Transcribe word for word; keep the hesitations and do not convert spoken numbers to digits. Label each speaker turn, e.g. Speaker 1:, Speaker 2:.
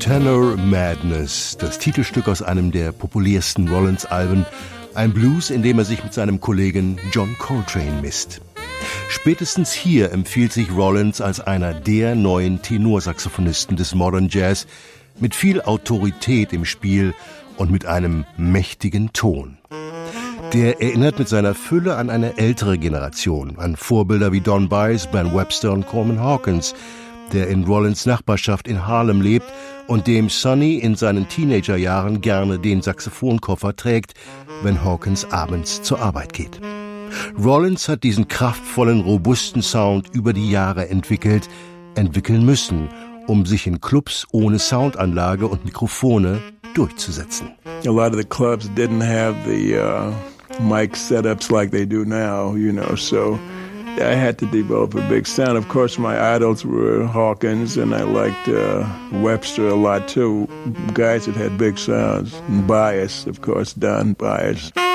Speaker 1: Tenor Madness, das Titelstück aus einem der populärsten Rollins-Alben, ein Blues, in dem er sich mit seinem Kollegen John Coltrane misst. Spätestens hier empfiehlt sich Rollins als einer der neuen Tenorsaxophonisten des Modern Jazz, mit viel Autorität im Spiel und mit einem mächtigen Ton. Der erinnert mit seiner Fülle an eine ältere Generation, an Vorbilder wie Don Byas, Ben Webster und Coleman Hawkins, der in Rollins Nachbarschaft in Harlem lebt und dem Sonny in seinen Teenagerjahren gerne den Saxophonkoffer trägt, wenn Hawkins abends zur Arbeit geht. Rollins hat diesen kraftvollen, robusten Sound über die Jahre entwickelt, entwickeln müssen, um sich in Clubs ohne Soundanlage und Mikrofone durchzusetzen.
Speaker 2: A lot of the clubs didn't have the uh, mic setups like they do now, you know, so I had to develop a big sound. Of course, my idols were Hawkins, and I liked uh, Webster a lot too. Guys that had big sounds. And Byas, of course, Don Byas.